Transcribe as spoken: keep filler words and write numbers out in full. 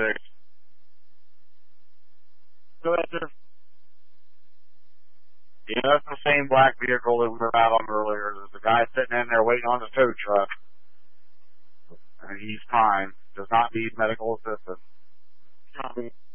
six. Go ahead, sir. Yeah, that's the same black vehicle that we were out on earlier. There's a guy sitting in there waiting on the tow truck. And he's fine. Does not need medical assistance. Copy.